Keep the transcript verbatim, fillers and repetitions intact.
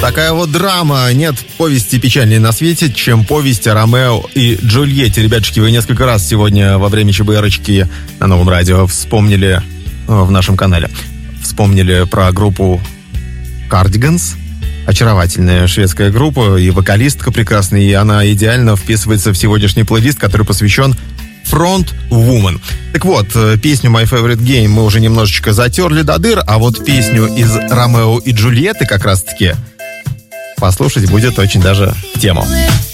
Такая вот драма. Нет повести печальнее на свете, чем повесть о Ромео и Джульетте. Ребятушки, вы несколько раз сегодня во время ЧБРочки на Новом радио вспомнили в нашем канале. Вспомнили про группу Cardigans. Очаровательная шведская группа и вокалистка прекрасная. И она идеально вписывается в сегодняшний плейлист, который посвящен Front Woman. Так вот, песню My Favorite Game мы уже немножечко затерли до дыр, а вот песню из Ромео и Джульетты как раз-таки послушать будет очень даже в тему.